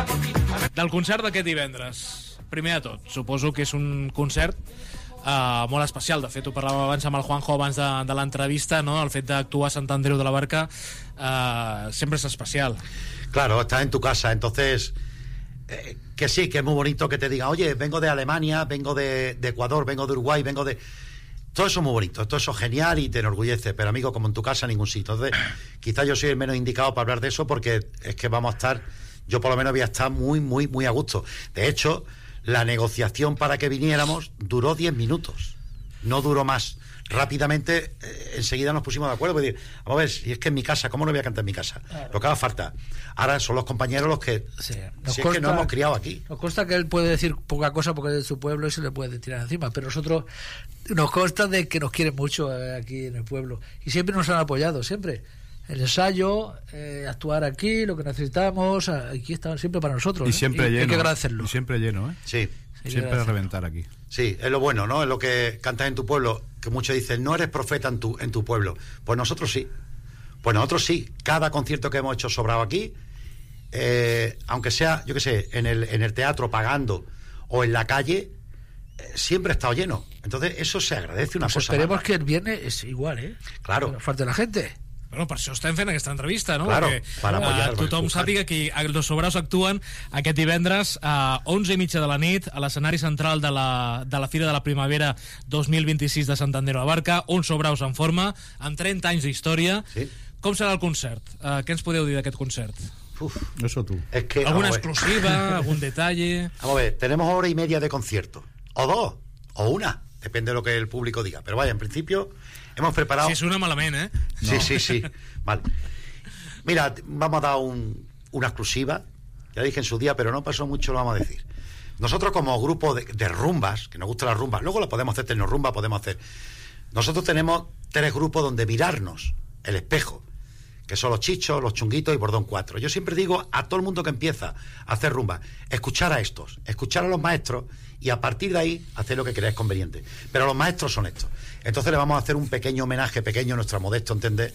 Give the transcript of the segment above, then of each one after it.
Del concert d'aquest divendres, primer de tot, suposo que és un concert molt especial. De fet, ho parlàvem abans amb el Juanjo abans de l'entrevista, ¿no? El fet d'actuar a Sant Andreu de la Barca siempre es especial. Claro, estás en tu casa, entonces que sí, que es muy bonito que te digan, oye, vengo de Alemania, vengo de Ecuador, vengo de Uruguay, vengo de... Todo eso es muy bonito, todo eso es genial y te enorgullece, pero amigo, como en tu casa, en ningún sitio. Entonces, quizás yo soy el menos indicado para hablar de eso, porque es que vamos a estar, yo por lo menos voy a estar muy, muy, muy a gusto. De hecho, la negociación para que viniéramos duró 10 minutos, no duró más. Rápidamente, enseguida nos pusimos de acuerdo, porque vamos a ver, si es que en mi casa, ¿cómo no voy a cantar en mi casa? Claro. Lo que haga falta. Ahora son los compañeros los que, sí, si es que nos hemos criado aquí. Nos consta que él puede decir poca cosa porque es de su pueblo y se le puede tirar encima, pero nosotros nos consta de que nos quieren mucho aquí en el pueblo y siempre nos han apoyado, siempre. El ensayo, actuar aquí, lo que necesitamos, aquí están siempre para nosotros. Y siempre lleno. Hay que agradecerlo. Y siempre lleno, ¿eh? Sí. Siempre a reventar aquí. Sí, es lo bueno, ¿no? Es lo que cantas en tu pueblo, que muchos dicen, no eres profeta en tu pueblo. Pues nosotros sí. Pues nosotros sí. Cada concierto que hemos hecho sobrado aquí, aunque sea, yo qué sé, en el teatro pagando o en la calle, siempre ha estado lleno. Entonces eso se agradece una cosa. Esperemos más. Que el viernes es igual, ¿eh? Claro. No falta la gente. Bueno, per això estem fent aquesta entrevista, no? Claro, perquè tothom sàpiga que els Sobraus actuen aquest divendres a 11:30 de la nit a l'escenari central de la Fira de la Primavera 2026 de Sant Andreu de la Barca, uns Sobraus en forma, amb 30 anys d'història. Sí. Com serà el concert? Què ens podeu dir d'aquest concert? Uf. Eso tú. Es que, ¿alguna exclusiva? ¿Algún detalle? Vamos a ver, tenemos 1 hora y media de concierto. O 2, o 1. Depende de lo que el público diga. Pero vaya, en principio hemos preparado... Si suena malament, ¿eh? Sí, no. sí. Vale. Mira, vamos a dar una exclusiva. Ya dije en su día, pero no pasó mucho, lo vamos a decir. Nosotros como grupo de rumbas, que nos gusta la rumba, luego la podemos hacer, tecnorumba podemos hacer. Nosotros tenemos 3 grupos donde mirarnos el espejo, que son los Chichos, los Chunguitos y Bordón 4. Yo siempre digo a todo el mundo que empieza a hacer rumba, escuchar a estos, escuchar a los maestros y a partir de ahí hacer lo que creáis conveniente. Pero los maestros son estos. Entonces le vamos a hacer un pequeño homenaje, pequeño, nuestro modesto entender,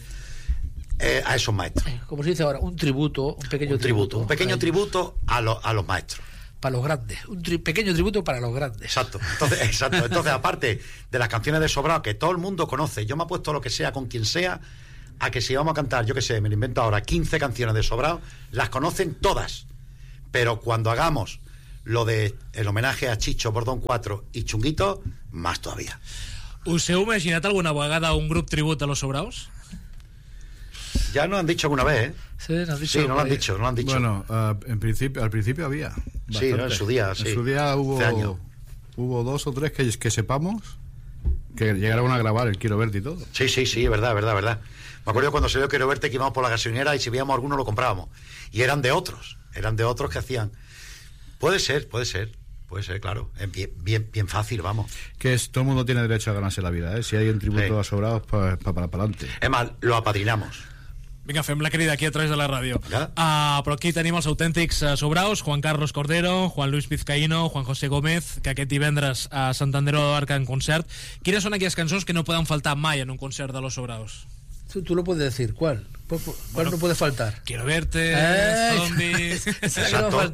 a esos maestros. Como se dice ahora, un tributo, un pequeño tributo. Un pequeño tributo a los maestros. Para los grandes, pequeño tributo para los grandes. Exacto. Entonces, aparte de las canciones de Sobrao, que todo el mundo conoce, yo me apuesto a lo que sea, con quien sea, a que si vamos a cantar, yo que sé, me lo invento ahora, 15 canciones de Sobrao, las conocen todas. Pero cuando hagamos lo de el homenaje a Chicho, Bordón 4 y Chunguito, más todavía. Us heu imaginat alguna vegada un grup tribut a los Sobraus? Ya nos han dicho alguna vez, ¿eh? Sí, nos lo han dicho. Bueno, al principio había. Bastante. Sí, ¿no? En su día, sí. En su día hubo 2 o 3 que sepamos que llegaron a grabar el Quiero Verte y todo. Sí, verdad. Me acuerdo cuando salió Quiero Verte que íbamos por la gasolinera y si veíamos alguno lo comprábamos. Y eran de otros que hacían. Puede ser, claro. Bien fácil, vamos. Que todo el mundo tiene derecho a ganarse la vida, ¿eh? Si hay un tributo a Sobraos, pues para adelante. Es más, lo apadrinamos. Vinga, fem la crida aquí a través de la ràdio. Però aquí tenim els autèntics Sobraus, Juan Carlos Cordero, Juan Luis Vizcaíno, Juan José Gómez, que aquest divendres a Sant Andreu de la Barca en concert. Quines són aquelles cançons que no poden faltar mai en un concert de los Sobraus? Tú lo puedes decir, ¿cuál? ¿Cuál no puede faltar? Quiero verte, zombies... Exacto.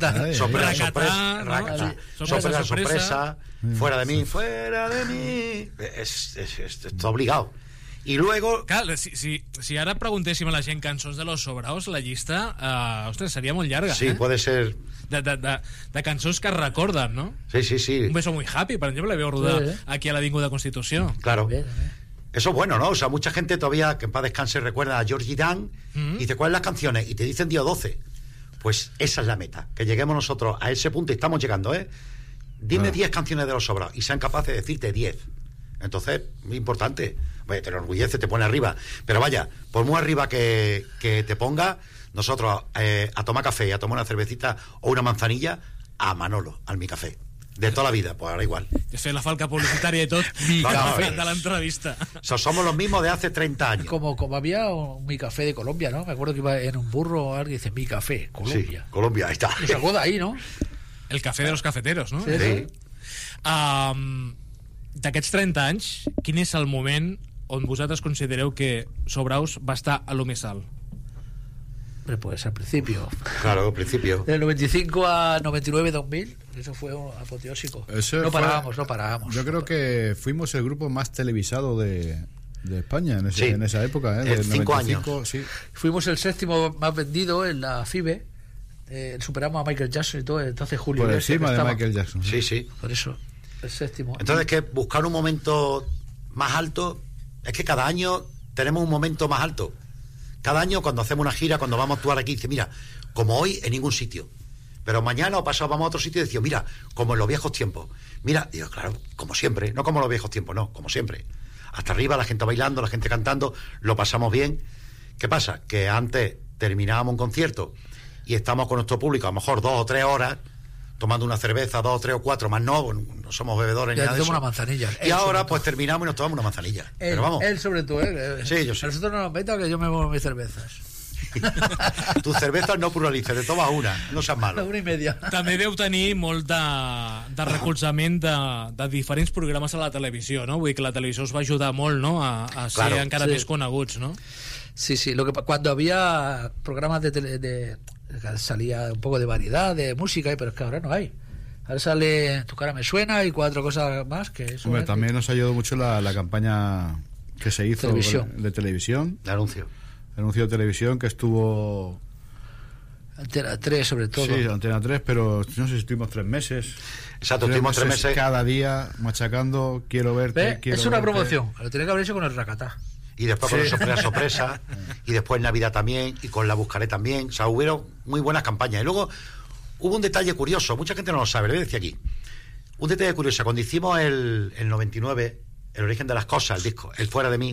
Sorpresa, fuera de mí. Está obligado. I luego... Clar, si ara preguntéssim a la gent cançons de los Sobraos, la llista, ostres, seria molt llarga. Sí, puede ser... De cançons que es recorden, ¿no? Sí. Un beso muy happy, per exemple, la veu rodar aquí a l'Avinguda Constitució. Claro. Bien. Eso es bueno, ¿no? O sea, mucha gente todavía, que en paz descanse, recuerda a Georgie Dan y dice, ¿cuáles las canciones? Y te dicen 10 o 12. Pues esa es la meta, que lleguemos nosotros a ese punto y estamos llegando, ¿eh? Dime 10 canciones de los Sobraos y sean capaces de decirte 10. Entonces, muy importante. Oye, te enorgullece, te pone arriba. Pero vaya, por muy arriba que te ponga, nosotros a tomar café, a tomar una cervecita o una manzanilla, a Manolo, al Mi Café. De toda la vida, pues ahora igual. Fer la falca publicitaria y todo. Mi café de la entrevista. Somos los mismos de hace 30 años. Como había un Mi Café de Colombia, ¿no? Me acuerdo que iba en un burro, alguien dice Mi Café, Colombia. Sí, Colombia, ahí está. Lo sacó de ahí, ¿no? El café de los cafeteros, no? Sí. D'aquests 30 anys, quin és el moment on vosaltres considereu que Sobraus va estar a lo més alt? Pues al principio. Claro, al principio. Del 95 a 99, 2000, eso fue apoteósico. No parábamos. Yo creo que fuimos el grupo más televisado de España en, Sí. en esa época, ¿eh? En 5 años. Sí. Fuimos el 7º más vendido en la FIBE. Superamos a Michael Jackson y todo. Entonces Julio Por Iglesias encima de estaba. Michael Jackson. Sí, sí. Por eso, el 7º. Entonces, que buscar un momento más alto, es que cada año tenemos un momento más alto. Cada año, cuando hacemos una gira, cuando vamos a actuar aquí, dice, mira, como hoy en ningún sitio. Pero mañana o pasado vamos a otro sitio y decimos, mira, como en los viejos tiempos. Mira, digo, claro, como siempre, no como en los viejos tiempos, no, como siempre. Hasta arriba, la gente bailando, la gente cantando, lo pasamos bien. ¿Qué pasa? Que antes terminábamos un concierto y estamos con nuestro público a lo mejor 2 o 3 horas tomando una cerveza, 2 o 3 o 4, más no somos bebedores ni Ya nada de eso. una manzanilla. Y ahora pues terminamos y nos tomamos una manzanilla. Pero vamos, Él sobre todo, Sí, yo sí. A nosotros no nos meta que yo me bebo mis cervezas. tus cervezas no pluralices, te tomas una, no seas malo. 1,5. També deu tenir molt de recolzament de diferents programes a la televisió, no? Vull dir que la televisió us va ajudar molt, no?, a ser Claro, encara sí. més coneguts, no? Sí, cuando había programas salía un poco de variedad de música, pero es que ahora no hay. Ahora sale Tu cara me suena y 4 cosas más que eso. Hombre, también nos ayudó mucho la campaña que se hizo de televisión. El anuncio. El anuncio de televisión que estuvo... Antena 3 sobre todo. Sí, Antena 3, pero no sé si estuvimos 3 meses. Exacto, estuvimos 3 meses. Cada día machacando, quiero verte, ¿Ve? quiero Es una verte. promoción. Lo tenía que haber hecho con el Racatá. Y después con el sorpresa, y después Navidad también, y con La Buscaré también. O sea, hubieron muy buenas campañas. Y luego hubo un detalle curioso, mucha gente no lo sabe, lo voy a decir aquí. Un detalle curioso, cuando hicimos el 99, El origen de las cosas, el disco, el Fuera de mí,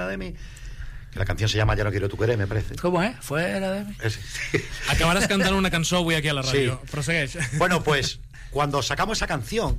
que la canción se llama Ya no quiero tu querer, me parece. ¿Cómo es? Fuera de mí. Acabaràs cantant una cançó avui aquí a la ràdio. Sí. Prosegueix. Bueno, pues cuando sacamos esa canción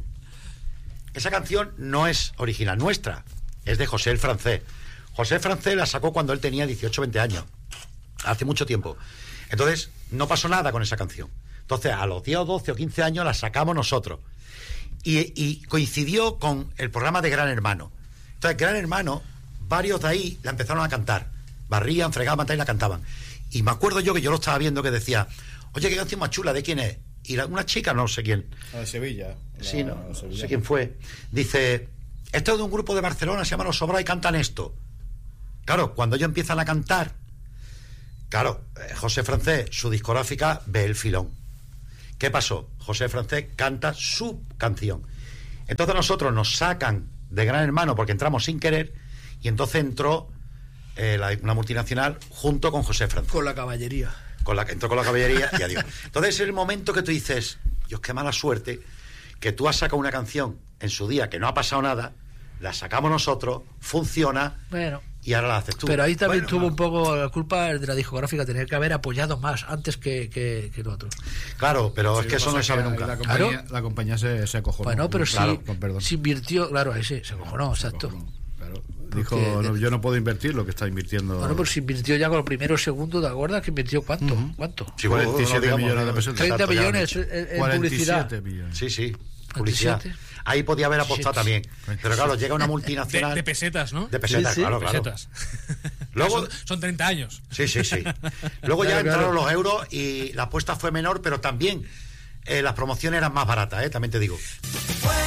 no es original nuestra, es de José el Francés. José el Francés la sacó cuando él tenía 18 o 20 años, hace mucho tiempo. Entonces no pasó nada con esa canción. Entonces a los 10 o 12 o 15 años la sacamos nosotros. Y coincidió con el programa de Gran Hermano. Entonces Gran Hermano, varios de ahí la empezaron a cantar. Barrían, fregaban y la cantaban. Y me acuerdo yo que yo lo estaba viendo que decía, oye, qué canción más chula, ¿de quién es? Y una chica, no sé quién. De Sevilla. Sí, no sé quién fue. Dice, esto es de un grupo de Barcelona, se llama Los Sobrados y cantan esto. Claro, cuando ellos empiezan a cantar, claro, José Francés, su discográfica, ve el filón. ¿Qué pasó? José Francés canta su canción. Entonces nosotros nos sacan de Gran Hermano porque entramos sin querer y entonces entró una multinacional junto con José Francés. Con la caballería. Entró con la caballería y adiós. Entonces es el momento que tú dices, Dios, qué mala suerte que tú has sacado una canción en su día que no ha pasado nada, la sacamos nosotros, funciona, Bueno, y ahora la haces tú. pero ahí también Bueno, tuvo un poco la culpa de la discográfica, tener que haber apoyado más antes que el otro. Claro, pero Sí, es que eso no se sabe nunca. La compañía se acojonó. Bueno, pero Claro, sí, con perdón. se invirtió, claro, ahí sí, se cojonó, Se exacto. acojonó, claro. Dijo, Porque- no, yo no puedo invertir lo que está invirtiendo. Bueno, pero se invirtió ya con los primeros segundos, ¿te acuerdas? Que invirtió ¿cuánto? ¿Cuánto? Sí, 47 no digamos, millones de pesos. 30 exacto, ya. millones en publicidad. 47 millones. Sí, sí, publicidad. 27. Ahí podía haber apostado también. 27. Pero claro, llega una multinacional. De pesetas, ¿no? De pesetas, Sí, sí. claro, claro. Pesetas. Luego- Son 30 años. Sí, sí, sí. Luego ya Claro, entraron claro. los euros y la apuesta fue menor, pero también las promociones eran más baratas, también te digo.